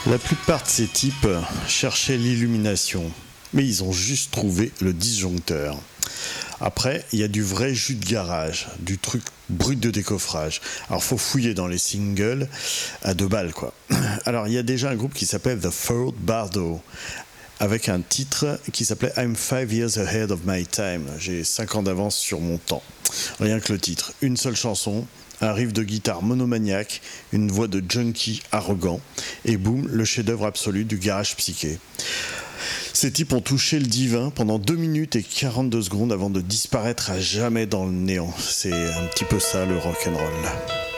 La plupart de ces types cherchaient l'illumination, mais ils ont juste trouvé le disjoncteur. Après, il y a du vrai jus de garage, du truc brut de décoffrage. Alors, faut fouiller dans les singles à 2 balles, quoi. Alors, il y a déjà un groupe qui s'appelle The Furled Bardo, avec un titre qui s'appelait I'm 5 years ahead of my time. J'ai 5 ans d'avance sur mon temps. Rien que le titre. Une seule chanson, un riff de guitare monomaniaque, une voix de junkie arrogant, et boum, le chef-d'œuvre absolu du garage psyché. Ces types ont touché le divin pendant 2 minutes et 42 secondes avant de disparaître à jamais dans le néant. C'est un petit peu ça le rock'n'roll.